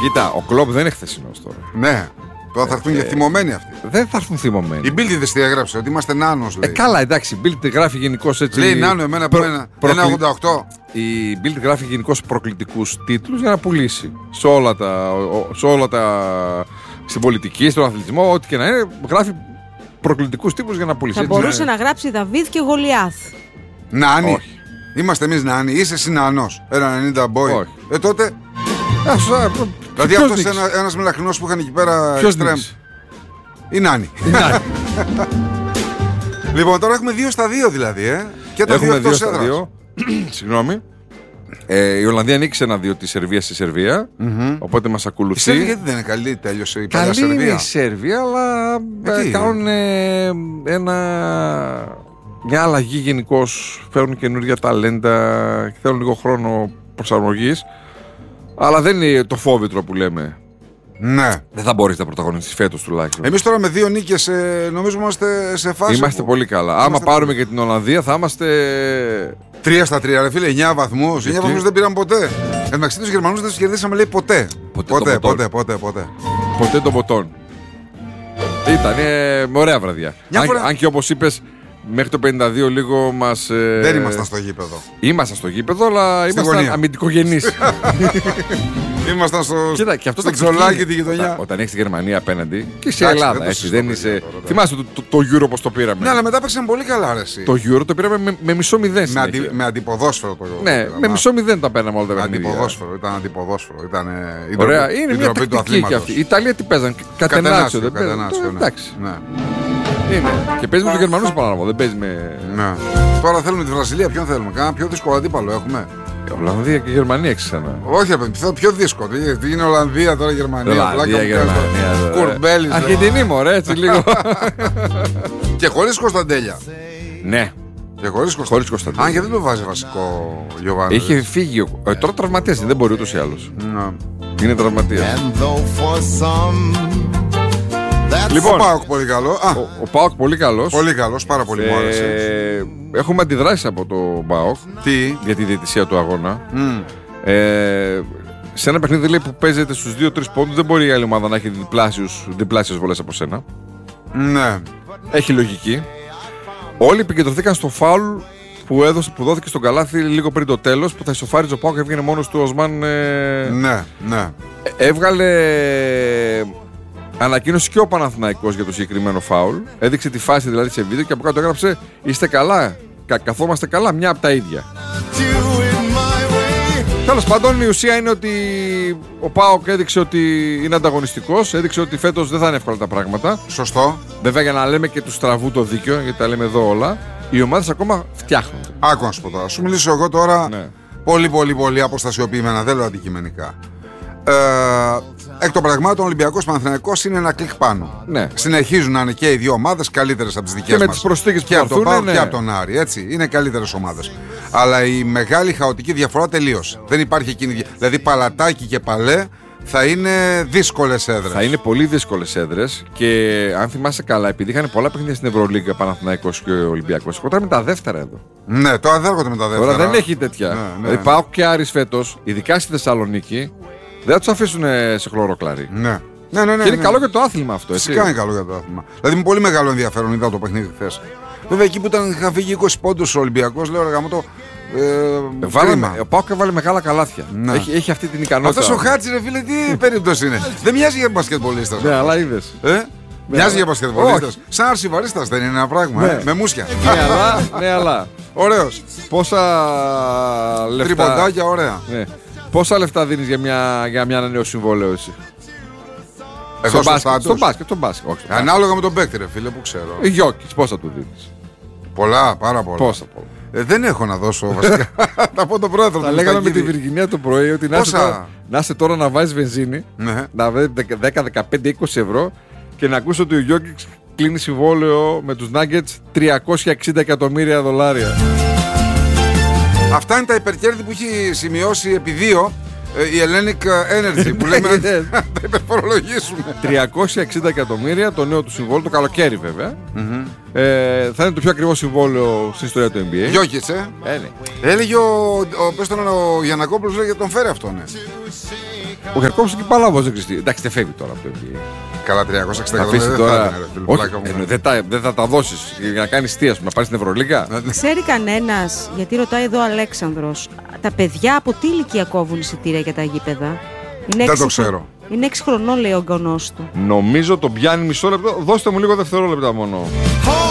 Κοίτα, ο Κλοπ δεν είναι χθεσινός τώρα. Ναι. Τώρα θα έρθουν και θυμωμένοι αυτοί. Δεν θα έρθουν θυμωμένοι. Η Bild τι έγραψε, ότι είμαστε νάνος, λέει. Καλά, εντάξει, η Bild γράφει γενικώς έτσι. Λέει νάνο, εμένα που είναι 1,88. Η Bild γράφει γενικώς προκλητικούς τίτλους για να πουλήσει. Σε όλα τα. Στην πολιτική, στον αθλητισμό, ό,τι και να είναι, γράφει προκλητικούς τύπους για να πουλήσει. Θα μπορούσε να γράψει Δαβίδ και Γολιάθ. Νάνι. Όχι. Είμαστε εμείς νάνι. Είσαι εσύ νάνος. 1,90 μπόι. Όχι. Τότε. Δηλαδή αυτός ένας μελαχρινός που είχαν εκεί πέρα. Εξτρέμ. Η νάνι. Λοιπόν, τώρα έχουμε 2-2 δηλαδή. Και τα έχουμε 2-2. Συγγνώμη. Η Ολλανδία νίκησε 1-2 τη Σερβία στη Σερβία. Οπότε μας ακολουθεί. Η Σερβία γιατί δεν είναι καλή, τέλειωσε η παλιά Σερβία. Καλή είναι η Σερβία, αλλά κάνουν μια αλλαγή γενικώς. Φέρουν καινούργια ταλέντα. Θέλουν λίγο χρόνο προσαρμογής. Αλλά δεν είναι το φόβητρο που λέμε. Ναι. Δεν θα μπορείς να πρωταγωνιστείς φέτος τουλάχιστον. Εμείς τώρα με 2 νίκες νομίζω είμαστε σε φάση. Είμαστε πολύ καλά. Άμα πάρουμε και την Ολλανδία θα είμαστε. 3-3, ρε φίλε, 9 βαθμούς. 9 βαθμούς δεν πήραμε ποτέ. Εντάξει, τους Γερμανούς δεν τους κερδίσαμε, λέει ποτέ. Ποτέ τον ποτόν. Ήταν ωραία βραδιά. Αν και όπως είπες, μέχρι το 52 λίγο μας. Δεν ήμασταν στο γήπεδο. Ήμασταν στο γήπεδο, αλλά ήμασταν αμυντικογενείς. Ήμασταν στο Τζολάκι τη γειτονιά. Όταν έχεις τη Γερμανία απέναντι και σε Ελλάδα. Δεν είσαι. Θυμάσαι το Euro πώς το πήραμε. Ναι, αλλά μετά παίξαν πολύ καλά, αρέσει. Το Euro το πήραμε με μισό 0. Με αντιποδόσφαιρο το Euro. Ναι, με μισό 0 τα παίρναμε όλα τα παιχνίδια. Ήταν αντιποδόσφαιρο. Ωραία, είναι μια τακτική και αυτή. Η Ιταλία τι παίζαν, Κατενάτσιο. Εντάξει. Και παίζει με τους Γερμανούς πάνω, δεν παίζει με. Τώρα θέλουμε τη Βραζιλία, ποιον θέλουμε? Κάνα πιο δύσκολο αντίπαλο έχουμε? Ολλανδία και Γερμανία ξανά. Όχι, πιο δύσκολο. Είναι Ολλανδία τώρα, Γερμανία. Κουρμπέλης. Αργεντινή, μωρέ, έτσι λίγο. Και χωρίς Κωνσταντέλια. Ναι. Και χωρίς Κωνσταντέλια. Αν και δεν το βάζει βασικό Γιωβάνι. Είχε φύγει. Τώρα τραυματίας, δεν μπορεί ούτως ή άλλως. Είναι τραυματίας. Λοιπόν, ο ΠΑΟΚ πολύ καλό. Ο ΠΑΟΚ πολύ καλός. Πολύ καλός, πάρα πολύ μου άρεσε. Έχουμε αντιδράσει από το ΠΑΟΚ. Τι? Για τη διαιτησία του αγώνα. Σε ένα παιχνίδι λέει, που παίζεται στους 2-3 πόντους, δεν μπορεί η άλλη ομάδα να έχει διπλάσιες βολές από σένα. Ναι. Έχει λογική. Όλοι επικεντρωθήκαν στο φάουλ που δόθηκε στον καλάθι λίγο πριν το τέλος, που θα ισοφάριζε ο ΠΑΟΚ και έβγαινε μόνος του ο Οσμάν. Ναι. Έβγαλε ανακοίνωση και ο Παναθηναϊκός για το συγκεκριμένο φάουλ. Έδειξε τη φάση δηλαδή σε βίντεο και από κάτω έγραψε: είστε καλά, καθόμαστε καλά, μια από τα ίδια. Τέλος πάντων, η ουσία είναι ότι ο ΠΑΟΚ έδειξε ότι είναι ανταγωνιστικός, έδειξε ότι φέτος δεν θα είναι εύκολα τα πράγματα. Σωστό. Βέβαια, για να λέμε και του στραβού το δίκιο, γιατί τα λέμε εδώ όλα, οι ομάδες ακόμα φτιάχνονται. Άκου να σου πω τώρα. Σου μιλήσω εγώ τώρα πολύ αποστασιοποιημένα, δεν λέω αντικειμενικά. Εκ των πραγμάτων, ο Ολυμπιακός Παναθηναϊκός είναι ένα κλικ πάνω. Ναι. Συνεχίζουν να είναι και οι δύο ομάδες καλύτερες από τις δικές μας. Και με τις προσθήκες που από τον ΠΑΟΚ ναι. και από τον Άρη. Έτσι. Είναι καλύτερες ομάδες. Αλλά η μεγάλη χαοτική διαφορά τελείωσε. Δεν υπάρχει εκείνη. Δηλαδή, Παλατάκι και Παλέ θα είναι δύσκολες έδρες. Θα είναι πολύ δύσκολες έδρες. Και αν θυμάσαι καλά, επειδή είχαν πολλά παιχνίδια στην Ευρωλίγκα, Παναθηναϊκός και Ολυμπιακός, σκοτάμε τα δεύτερα εδώ. Ναι, τώρα δεν έρχονται με τα δεύτερα. Τώρα δεν έχει τέτοια. Ναι. Δηλαδή, ΠΑΟΚ και Άρης φέτος, ειδικά στη Θεσσαλονίκη, δεν θα τους αφήσουν σε χλωροκλάρι. Ναι. Και είναι καλό για το άθλημα αυτό. Φυσικά είναι καλό για το άθλημα. Δηλαδή με πολύ μεγάλο ενδιαφέρον είδα το παιχνίδι χθες. Βέβαια εκεί που είχαν φύγει 20 πόντους ο Ολυμπιακός, λέω ρε γαμώτο. Ο ΠΑΟΚ έβαλε μεγάλα καλάθια. Ναι. Έχει αυτή την ικανότητα. Αυτός ο Χάτζη, ρε φίλε, τι περίπτωση είναι? Δεν μοιάζει για μπασκετμπολίστας. Ναι, αλλά είδες. Μοιάζει για μπασκετμπολίστας. Σαν αρσιβαρίστας δεν είναι ένα πράγμα. Με μουσια. Ναι, αλλά. Ωραίος. Πόσα λεφτά. Τριποντάκια, ωραία. Πόσα λεφτά δίνεις για ένα νέο συμβόλαιο εσύ? Εγώ στο μπάσκετ. Ανάλογα με τον παίκτη, ρε φίλε, που ξέρω. Γιώκης, πόσα του δίνεις? Πολλά, πάρα πολλά. Πόσα? Δεν έχω να δώσω βασικά. Θα πω τον πρόεδρο. Θα λέγαμε με τη Βιργινία το πρωί ότι να είσαι τώρα να βάζεις βενζίνη, να βάζεις 10, 15, 20 ευρώ και να ακούς ότι ο Γιώκης κλείνει συμβόλαιο με τους Nuggets $360 εκατομμύρια. Αυτά είναι τα υπερκέρδη που έχει σημειώσει επί 2 η Hellenic Energy που λέμε να τα υπερφορολογήσουμε. 360 εκατομμύρια το νέο του συμβόλαιο, το καλοκαίρι βέβαια. Θα είναι το πιο ακριβό συμβόλαιο στην ιστορία του NBA. Έλεγε ο Γιαννακόπουλος, λέγε τον φέρει αυτό, ναι. Ο Χερκόπουλος και Παλαβός δεν ξέρει. Εντάξει, δεν φεύγει τώρα από το NBA. Καλά, 360 εκατομμύρια δεν θα τα δώσεις για να κάνεις τι, να πάρεις στην Ευρωλίγα. Ξέρει κανένας, γιατί ρωτάει εδώ ο Αλέξανδρος, τα παιδιά από τι ηλικία κόβουν εισιτήρια για τα γήπεδα? Δεν το ξέρω. Είναι 6 χρονών, λέει ο γονός του. Νομίζω τον πιάνει μισό λεπτό. Δώστε μου λίγο δευτερόλεπτα μόνο.